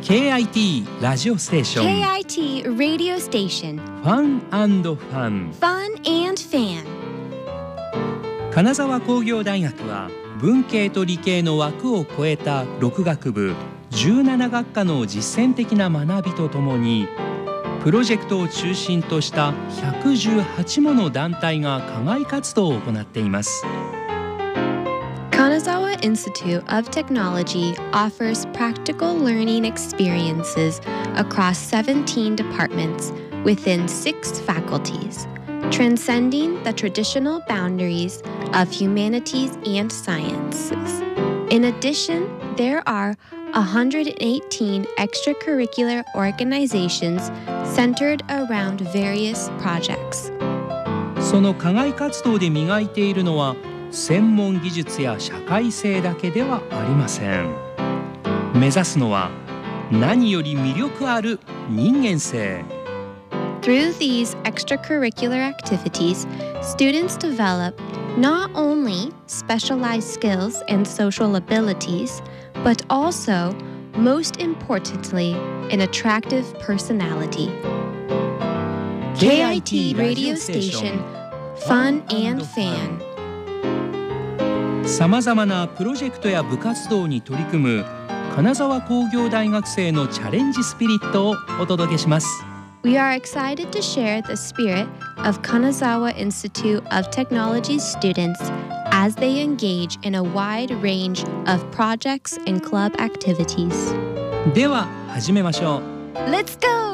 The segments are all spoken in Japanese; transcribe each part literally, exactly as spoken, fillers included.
ケーアイティー ラジオステーションケーアイティー Radio Station ファン&ファン Fun and Fan 金沢工業大学は文系と理系の枠を超えたろく学部じゅうなな学科の実践的な学びとともにプロジェクトを中心としたひゃくじゅうはちもの団体が課外活動を行っています。 Kanazawa Institute of Technology offers practical learning experiences across seventeen departments within six faculties, transcending the traditional boundaries of humanities and sciences. In addition, there are one hundred eighteen extracurricular organizations centered around various projects. その課外活動で磨いているのは専門技術や社会性だけではありません。目指すのは何より魅力ある人間性。 Through these extracurricular activities, students develop not only specialized skills and social abilities, but also, most importantly, an attractive personality. ケーアイティー Radio Station Fun and Fan さまざまなプロジェクトや部活動に取り組む金沢工業大学生のチャレンジスピリットをお届けします。 We are excited to share the spirit of Kanazawa Institute of Technology's students as they engage in a wide range of projects and club activities. では始めましょう。 Let's go!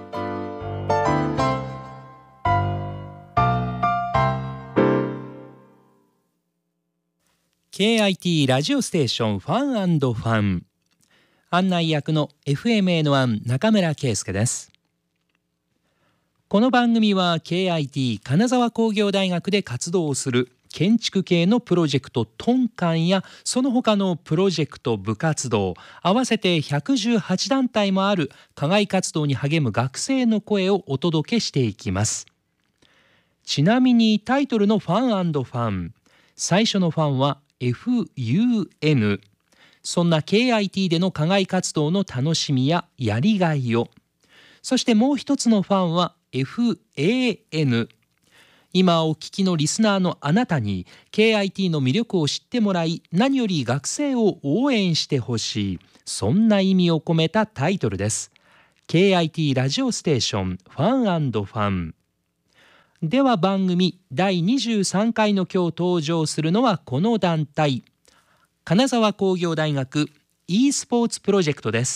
ケーアイティー ラジオステーションファン&ファン案内役の エフエムエー のワン中村圭介です。この番組は ケーアイティー 金沢工業大学で活動をする建築系のプロジェクトトンカンやその他のプロジェクト部活動合わせてひゃくじゅうはち団体もある課外活動に励む学生の声をお届けしていきます。ちなみにタイトルのファン&ファン最初のファンは エフユーエヌ そんな ケーアイティー での課外活動の楽しみややりがいをそしてもう一つのファンは エフエーエヌ 今お聞きのリスナーのあなたに ケーアイティー の魅力を知ってもらい何より学生を応援してほしいそんな意味を込めたタイトルです。 ケーアイティー ラジオステーションファン&ファンでは番組だいにじゅうさんかいの今日登場するのはこの団体金沢工業大学 e スポーツプロジェクトです。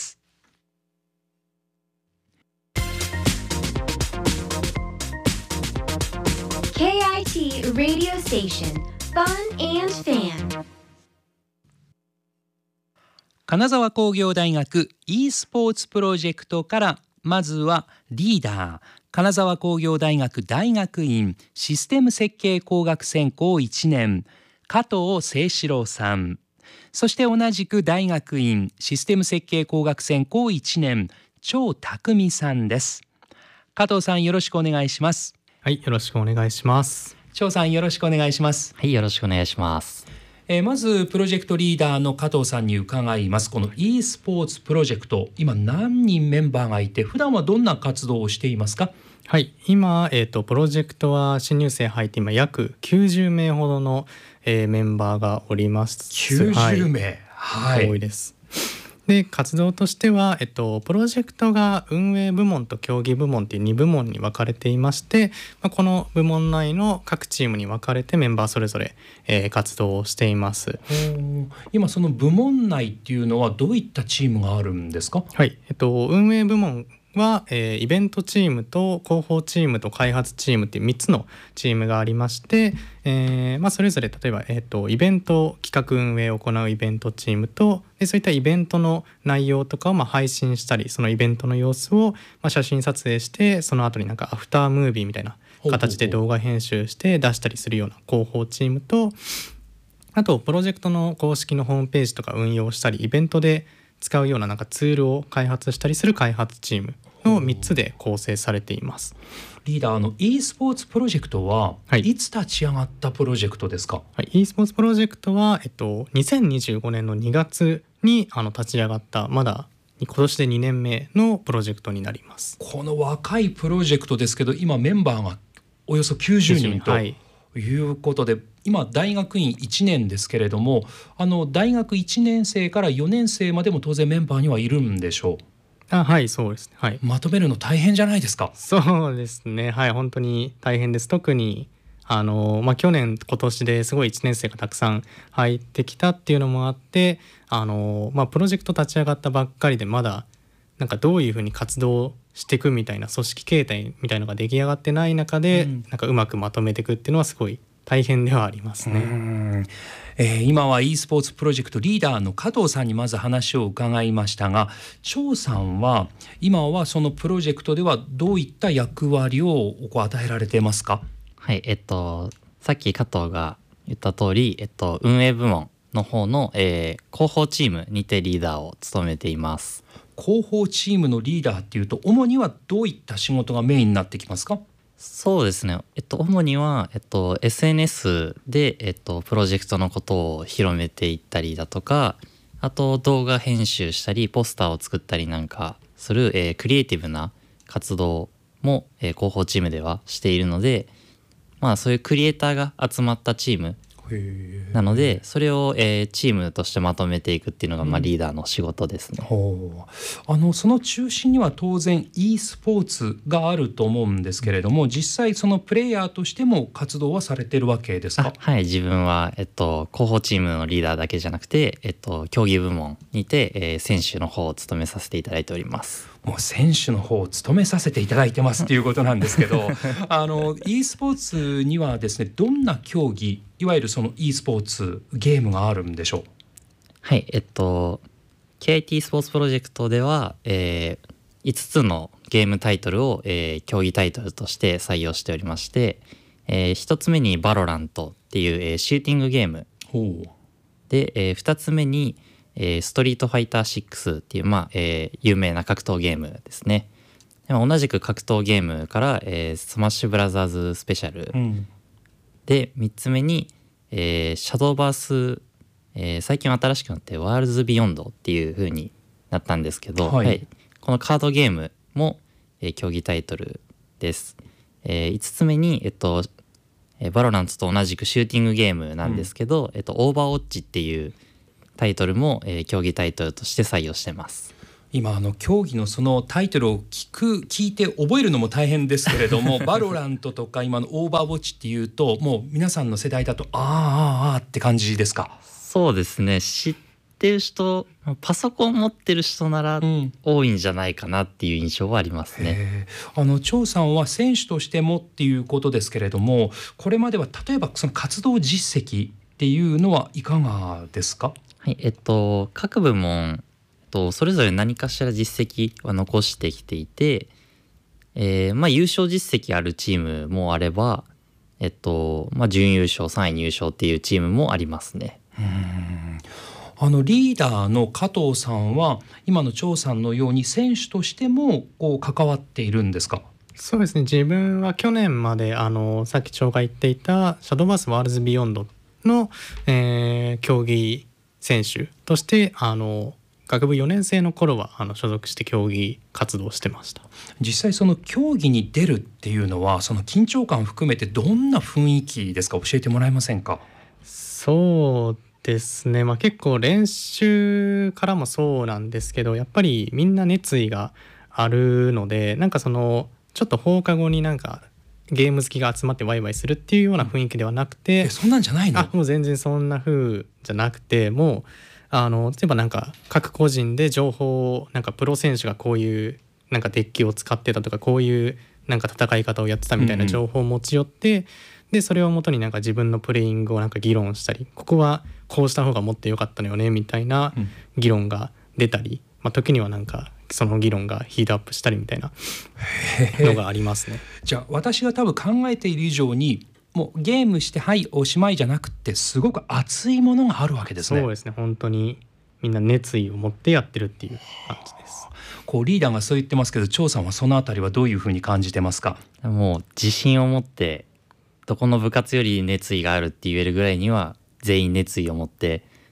ケーアイティー Radio Station Fun and Fan 金沢工業大学 e スポーツプロジェクトからまずはリーダー金沢工業大学大学院システム設計工学専攻いちねん加藤誠志郎さんそして同じく大学院システム設計工学専攻いちねん張匠さんです。加藤さんよろしくお願いします。 はい、よろしくお願いします。 張さんよろしくお願いします。 はい、よろしくお願いします。 えー、まずプロジェクトリーダーの加藤さんに伺います。この e スポーツプロジェクト今何人メンバーがいて普段はどんな活動をしていますか？ はい、今、えーと、プロジェクトは新入生入って今約きゅうじゅうめいほどの、えー、メンバーがおります。 きゅうじゅうめい、はい、 多いです。で活動としては、えっと、プロジェクトが運営部門と競技部門というに部門に分かれていまして、まあ、この部門内の各チームに分かれてメンバーそれぞれ、えー、活動をしています。 今その部門内っていうのはどういったチームがあるんですか？ はい、えっと、運営部門は、えー、イベントチームと広報チームと開発チームっていうみっつのチームがありまして、えーまあ、それぞれ例えば、えーと、イベント企画運営を行うイベントチームとでそういったイベントの内容とかをまあ配信したりそのイベントの様子をまあ写真撮影してその後になんかアフタームービーみたいな形で動画編集して出したりするような広報チームとあとプロジェクトの公式のホームページとか運用したりイベントで使うようななんかツールを開発したりする開発チームのみっつで構成されています。 リーダーの e スポーツプロジェクトは、はい、いつ立ち上がったプロジェクトですか？ はい、e スポーツプロジェクトは、えっと、にせんにじゅうごねんのにがつにあの立ち上がったまだ今年でにねんめのプロジェクトになります。 この若いプロジェクトですけど、今メンバーがおよそきゅうじゅうにんということで、はい、今大学院いちねんですけれども、あの大学いちねん生からよねん生までも当然メンバーにはいるんでしょう。 あ、はい、そうですね、はい、 まとめるの大変じゃないですか。 そうですね、はい、本当に大変です。特にあの、まあ、去年今年ですごいいちねん生がたくさん入ってきたっていうのもあって、あの、まあ、プロジェクト立ち上がったばっかりでまだなんかどういうふうに活動していくみたいな組織形態みたいなのが出来上がってない中で、うん、なんかうまくまとめていくっていうのはすごい大変ではありますね。 うん、えー、今は e スポーツプロジェクトリーダーの加藤さんにまず話を伺いましたが、張さんは今はそのプロジェクトではどういった役割をこう与えられていますか？ はい、えっとさっき加藤が言った通り、えっと、運営部門の方の、えー、広報チームにてリーダーを務めています。 広報チームのリーダーっていうと、主にはどういった仕事がメインになってきますか？ そうですね、えっと、主には、えっと、エスエヌエス で、えっと、プロジェクトのことを広めていったりだとか、あと動画編集したりポスターを作ったりなんかする、えー、クリエイティブな活動も、えー、広報チームではしているので、まあ、そういうクリエイターが集まったチームなので、それを、えー、チームとしてまとめていくっていうのが、まあ、リーダーの仕事ですね。 うん、あのその中心には当然 e スポーツがあると思うんですけれども、実際そのプレイヤーとしても活動はされているわけですか？ はい、自分は、えっと、広報チームのリーダーだけじゃなくて、えっと、競技部門にて、えー、選手の方を務めさせていただいております。 もう選手の方を務めさせていただいてますっていうことなんですけどあの e スポーツにはですね、どんな競技、いわゆるその e スポーツゲームがあるんでしょう？ はい、えっと ケーアイティー スポーツプロジェクトでは、えー、いつつのゲームタイトルを、えー、競技タイトルとして採用しておりまして、えー、ひとつめにバロラントっていう、えー、シューティングゲームで、えー、ふたつめにえー、ストリートファイターシックスっていう、まあえー、有名な格闘ゲームですね。でも同じく格闘ゲームから、えー、スマッシュブラザーズスペシャル、うん、でみっつめに、えー、シャドーバース、えー、最近新しくなってワールズビヨンドっていう風になったんですけど、はいはい、このカードゲームも、えー、競技タイトルです。えー、いつつめに、えっとえー、バロラントと同じくシューティングゲームなんですけど、うんえっと、オーバーウォッチっていうタイトルも、えー、競技タイトルとして採用してます。 今あの競技のそのタイトルを聞く聞いて覚えるのも大変ですけれどもバロラントとか今のオーバーウォッチっていうと、もう皆さんの世代だとあーあーあーって感じですか？ そうですね、知ってる人、パソコン持ってる人なら多いんじゃないかなっていう印象はありますね。 うん、あの張さんは選手としてもっていうことですけれども、これまでは例えばその活動実績っていうのはいかがですか？ はい、えっと各部門とそれぞれ何かしら実績は残してきていて、えーまあ、優勝実績あるチームもあれば、えっとまあ、準優勝さんい入賞っていうチームもありますね。 うーんあのリーダーの加藤さんは今の張さんのように選手としてもこう関わっているんですか？ そうですね、自分は去年まであのさっき張が言っていたシャドーバースワールズビヨンドの、えー、競技選手としてあの学部よねん生の頃はあの所属して競技活動してました。 実際その競技に出るっていうのはその緊張感含めてどんな雰囲気ですか？教えてもらえませんか？ そうですね、まあ、結構練習からもそうなんですけど、やっぱりみんな熱意があるので、なんかそのちょっと放課後になんかゲーム好きが集まってワイワイするっていうような雰囲気ではなくて、 えそんなんじゃないの？ あもう全然そんな風じゃなくて、もうあの例えばなんか各個人で情報をなんかプロ選手がこういうなんかデッキを使ってたとか、こういうなんか戦い方をやってたみたいな情報を持ち寄って、うんうん、でそれをもとになんか自分のプレイングをなんか議論したり、ここはこうした方がもっと良かったのよねみたいな議論が出たり、まあ、時にはなんかその議論がヒートアップしたりみたいなのがありますね。 じゃあ私が多分考えている以上にもうゲームしてはいおしまいじゃなくて、すごく熱いものがあるわけですね。 そうですね、本当にみんな熱意を持ってやってるっていう感じです。 こうリーダーがそう言ってますけど、張さんはそのあたりはどういうふうに感じてますか？ もう自信を持ってどこの部活より熱意があるって言えるぐらいには全員熱意を持って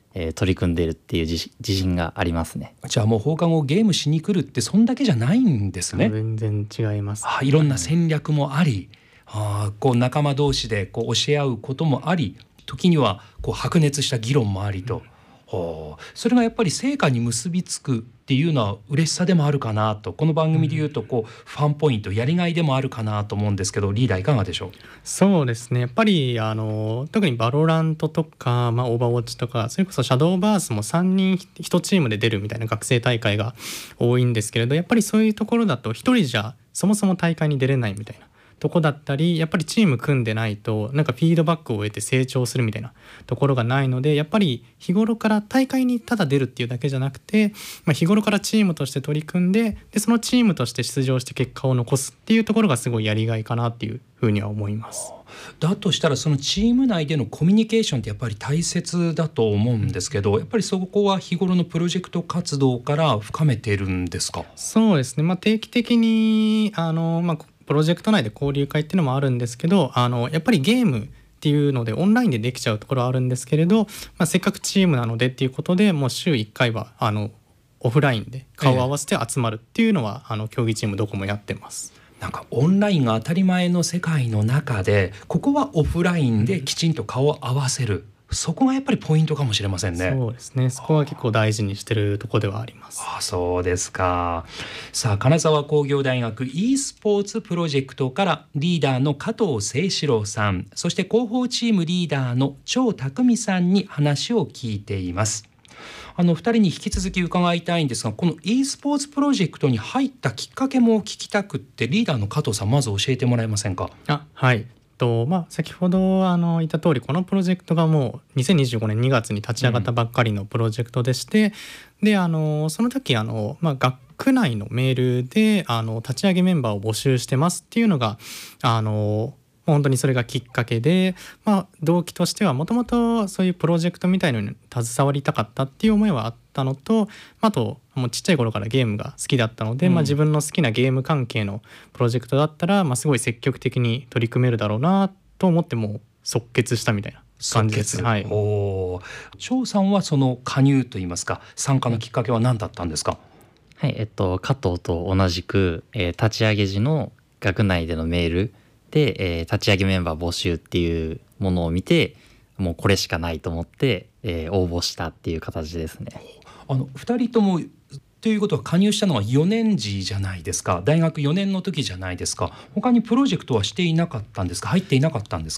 えー取り組んでいるっていう自自信がありますね。 じゃあもう放課後ゲームしに来るってそんだけじゃないんですね。 全然違います。 あいろんな戦略もあり、あこう仲間同士でこう教え合うこともあり、時にはこう白熱した議論もありと、ほうそれがやっぱり成果に結びつくっていうのは嬉しさでもあるかなと、この番組でいうとこうファンポイント、やりがいでもあるかなと思うんですけど、リーダーいかがでしょう。 そうですね、やっぱりあの特にバロラントとか、まあ、オーバーウォッチとか、それこそシャドーバースもさんにんいちチームで出るみたいな学生大会が多いんですけれど、やっぱりそういうところだとひとりじゃそもそも大会に出れないみたいなとこだったり、やっぱりチーム組んでないとなんかフィードバックを得て成長するみたいなところがないので、やっぱり日頃から大会にただ出るっていうだけじゃなくて、まあ、日頃からチームとして取り組んで、でそのチームとして出場して結果を残すっていうところがすごいやりがいかなっていうふうには思います。 だとしたらそのチーム内でのコミュニケーションってやっぱり大切だと思うんですけど、やっぱりそこは日頃のプロジェクト活動から深めているんですか。 そうですね、まあ、定期的にあの、まあ、プロジェクト内で交流会っていうのもあるんですけど、あのやっぱりゲームっていうのでオンラインでできちゃうところはあるんですけれど、まあ、せっかくチームなのでっていうことでもう週いっかいはあのオフラインで顔を合わせて集まるっていうのは、ええ、あの競技チームどこもやってます。 なんかオンラインが当たり前の世界の中で、ここはオフラインできちんと顔を合わせる、そこがやっぱりポイントかもしれませんね。 そうですね、そこは結構大事にしてるところではあります。 あ、そうですか。さあ、金沢工業大学 e スポーツプロジェクトからリーダーの加藤誠志郎さん、そして広報チームリーダーの張匠さんに話を聞いています。あのふたりに引き続き伺いたいんですが、この e スポーツプロジェクトに入ったきっかけも聞きたくって、リーダーの加藤さん、まず教えてもらえませんか。 あ、はいとまあ、先ほどあの言った通り、このプロジェクトがもうにせんにじゅうごねんにがつに立ち上がったばっかりのプロジェクトでして、うん、であのその時あの、まあ、学内のメールであの立ち上げメンバーを募集してますっていうのがあの本当にそれがきっかけで、まあ、動機としてはもともとそういうプロジェクトみたいのに携わりたかったっていう思いはあったのと、あともうちっちゃい頃からゲームが好きだったので、うんまあ、自分の好きなゲーム関係のプロジェクトだったら、まあ、すごい積極的に取り組めるだろうなと思ってもう即決したみたいな感じですね。はい、 お張さんはその加入といいますか参加のきっかけは何だったんですか。 はい、えっと加藤と同じく、えー、立ち上げ時の学内でのメールで、えー、立ち上げメンバー募集っていうものを見て、もうこれしかないと思って、えー、応募したっていう形ですね。 あのふたりともということは加入したのはよねん時じゃないですか。大学よねんの時じゃないですか。他にプロジェクトはしていなかったんですか。入っていなかったんですか。